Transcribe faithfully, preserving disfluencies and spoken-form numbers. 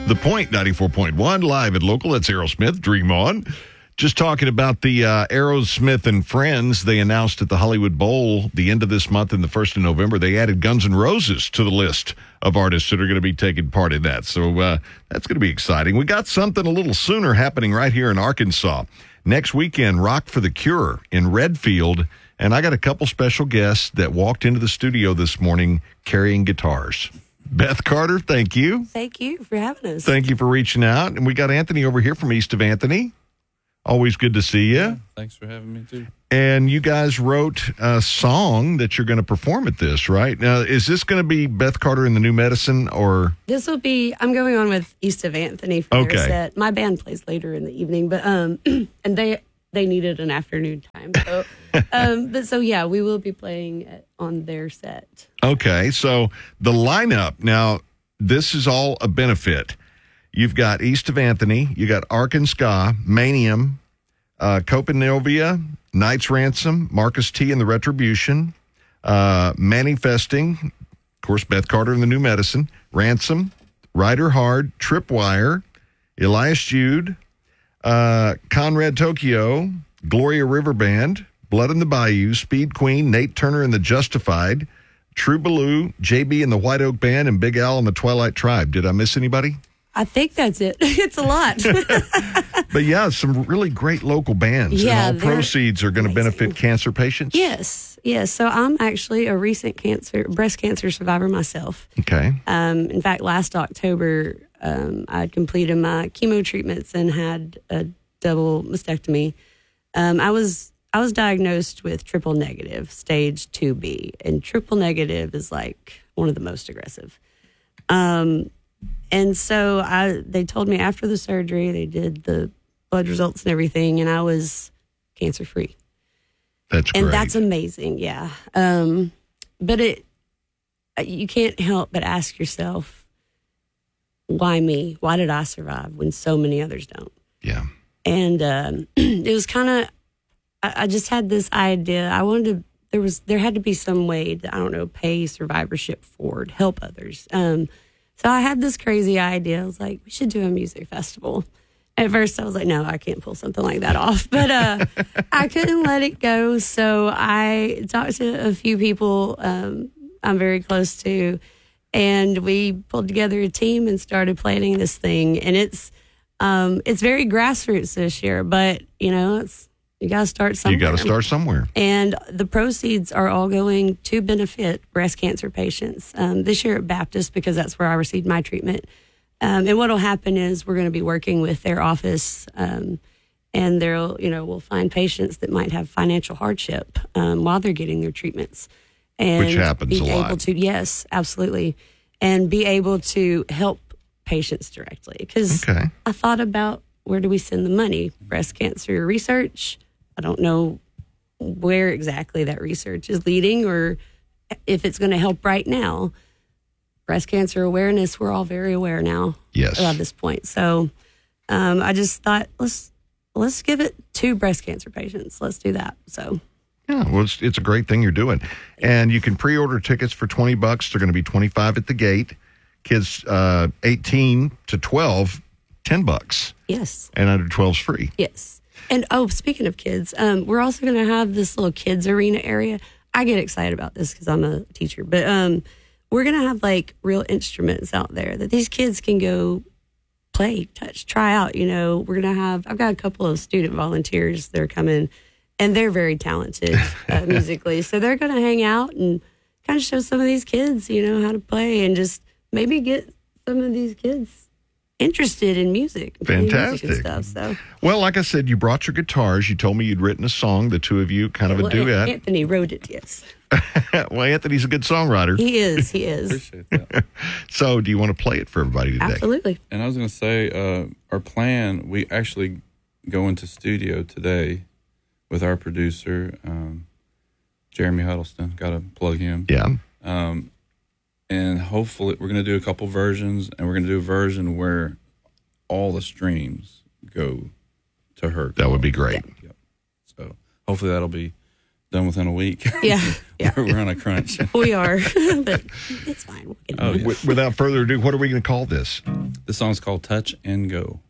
The Point ninety-four point one, live and local. That's Aerosmith, Dream On. Just talking about the uh, Aerosmith and Friends. They announced at the Hollywood Bowl the end of this month and the first of November, they added Guns N' Roses to the list of artists that are going to be taking part in that. So uh, that's going to be exciting. We got something a little sooner happening right here in Arkansas. Next weekend, Rock for the Cure in Redfield. And I got a couple special guests that walked into the studio this morning carrying guitars. Beth Carter, thank you. Thank you for having us. Thank you for reaching out. And we got Anthony over here from East of Anthony. Always good to see you. Yeah, thanks for having me, too. And you guys wrote a song that you're going to perform at this, right? Now, is this going to be Beth Carter and the New Medicine, or? This will be, I'm going on with East of Anthony for Okay. their set. My band plays later in the evening, but um, and they they needed an afternoon time. So, um, but so, yeah, we will be playing at, on their set. Okay, so the lineup, now, this is all a benefit. You've got East of Anthony, you got Arkansas, Manium, uh, Copanovia, Knights Ransom, Marcus T. and the Retribution, uh, Manifesting, of course, Beth Carter and the New Medicine, Ransom, Rider Hard, Tripwire, Elias Jude, uh, Conrad Tokyo, Gloria River Band, Blood in the Bayou, Speed Queen, Nate Turner and the Justified, True Baloo, J B and the White Oak Band, and Big Al and the Twilight Tribe. Did I miss anybody? I think that's it. It's a lot. But yeah, some really great local bands. Yeah, and all they're proceeds are going to amazing. benefit cancer patients? Yes, yes. So I'm actually a recent cancer, breast cancer survivor myself. Okay. Um, in fact, last October, um, I completed my chemo treatments and had a double mastectomy. Um, I was I was diagnosed with triple negative, stage two B, and triple negative is like one of the most aggressive. Um, and so I they told me after the surgery, they did the blood results and everything, and I was cancer free. That's great. And that's amazing, yeah. Um, but it you can't help but ask yourself, why me? Why did I survive when so many others don't? Yeah. And um, it was kind of, I, I just had this idea. I wanted to, there was, there had to be some way to, I don't know, pay survivorship forward, help others. Um, so I had this crazy idea. I was like, we should do a music festival. At first, I was like, no, I can't pull something like that off. But uh, I couldn't let it go. So I talked to a few people um, I'm very close to, and we pulled together a team and started planning this thing. And it's um, it's very grassroots this year, but, you know, it's you got to start somewhere. You got to start somewhere. And the proceeds are all going to benefit breast cancer patients. Um, this year at Baptist, because that's where I received my treatment. Um, and what will happen is we're going to be working with their office, um, and they'll, you know, we'll find patients that might have financial hardship um, while they're getting their treatments, and Which happens be a lot. able to, yes, absolutely, and be able to help patients directly. Because Okay. I thought about, where do we send the money? Breast cancer research. I don't know where exactly that research is leading, or if it's going to help right now. Breast cancer awareness, we're all very aware now. Yes. At this point. So um, I just thought, let's let's give it to breast cancer patients. Let's do that. So Yeah, well, it's, it's a great thing you're doing. And you can pre-order tickets for twenty bucks. They're going to be twenty-five at the gate. Kids uh, eighteen to twelve, ten bucks. yes, And under twelve's free. yes. And oh, speaking of kids, um, we're also going to have this little kids arena area. I get excited about this because I'm a teacher, but um, we're going to have like real instruments out there that these kids can go play, touch, try out. You know, we're going to have, I've got a couple of student volunteers that are coming, and they're very talented uh, musically. So they're going to hang out and kind of show some of these kids, you know, how to play, and just maybe get some of these kids interested in music. playing music Fantastic. and stuff. So, Well, like I said, you brought your guitars. You told me you'd written a song, the two of you, kind of a well, duet. Anthony wrote it, yes. Well, Anthony's a good songwriter. He is, he is. Appreciate that. So do you want to play it for everybody today? Absolutely. And I was going to say, uh, our plan, we actually go into studio today with our producer, um, Jeremy Huddleston. Got to plug him. Yeah. Um, and hopefully, we're going to do a couple versions, and we're going to do a version where all the streams go to her. That would be great. Yep. So hopefully that'll be done within a week. Yeah, yeah. we're, we're on a crunch. We are, but it's fine. We'll get it Oh, done. yeah. W- without further ado, what are we going to call this? The song's called Touch and Go.